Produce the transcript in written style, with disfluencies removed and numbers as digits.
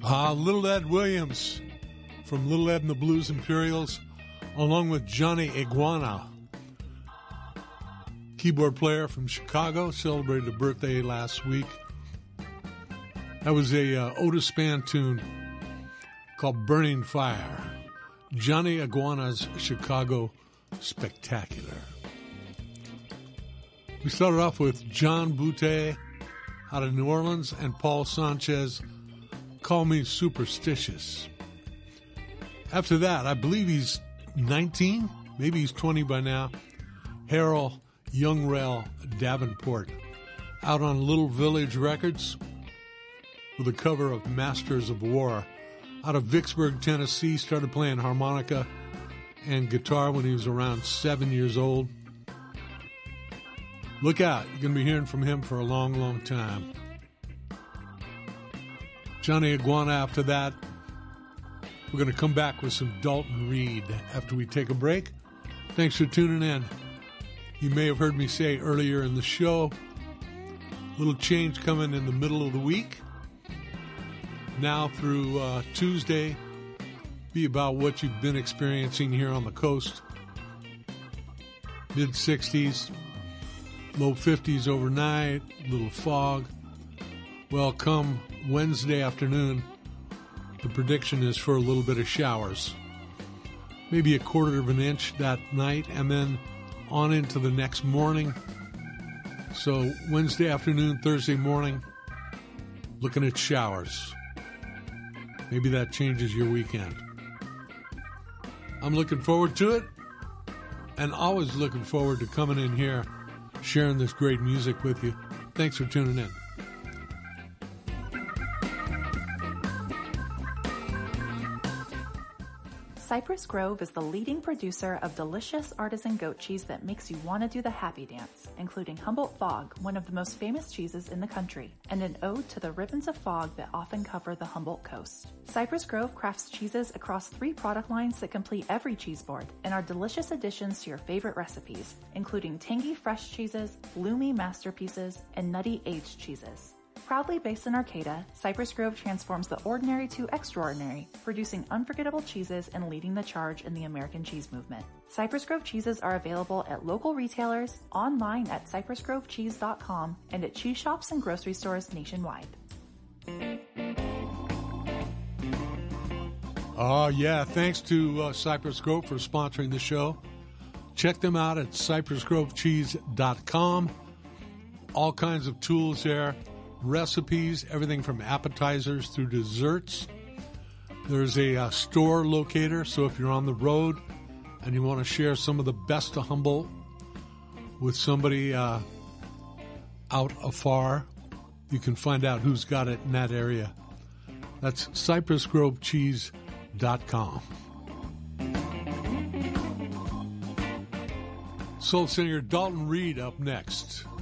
Little Ed Williams from Little Ed and the Blues Imperials, along with Johnny Iguana, keyboard player from Chicago, celebrated a birthday last week. That was a Otis Spann tune called Burning Fire. Johnny Iguana's Chicago Spectacular. We started off with John Boutté out of New Orleans and Paul Sanchez, Call Me Superstitious. After that, I believe he's 19, maybe he's 20 by now, Harold Youngrell Davenport, out on Little Village Records with a cover of Masters of War. Out of Vicksburg, Tennessee, started playing harmonica and guitar when he was around 7 years old. Look out, you're going to be hearing from him for a long, long time. Johnny Iguana after that. We're going to come back with some Dalton Reed after we take a break. Thanks for tuning in. You may have heard me say earlier in the show, little change coming in the middle of the week. Now through Tuesday, be about what you've been experiencing here on the coast. Mid-60s, low 50s overnight, little fog. Well, come Wednesday afternoon, the prediction is for a little bit of showers. Maybe a quarter of an inch that night, and then on into the next morning. So Wednesday afternoon, Thursday morning, looking at showers. Maybe that changes your weekend. I'm looking forward to it, and always looking forward to coming in here, sharing this great music with you. Thanks for tuning in. Cypress Grove is the leading producer of delicious artisan goat cheese that makes you want to do the happy dance, including Humboldt Fog, one of the most famous cheeses in the country, and an ode to the ribbons of fog that often cover the Humboldt coast. Cypress Grove crafts cheeses across 3 product lines that complete every cheese board and are delicious additions to your favorite recipes, including tangy fresh cheeses, bloomy masterpieces, and nutty aged cheeses. Proudly based in Arcata, Cypress Grove transforms the ordinary to extraordinary, producing unforgettable cheeses and leading the charge in the American cheese movement. Cypress Grove cheeses are available at local retailers, online at cypressgrovecheese.com, and at cheese shops and grocery stores nationwide. Oh, yeah. Thanks to Cypress Grove for sponsoring the show. Check them out at cypressgrovecheese.com. All kinds of tools there. Recipes, everything from appetizers through desserts. There's a store locator, so if you're on the road and you want to share some of the best of Humboldt with somebody out afar, you can find out who's got it in that area. That's cypressgrovecheese.com. Soul singer Dalton Reed up next.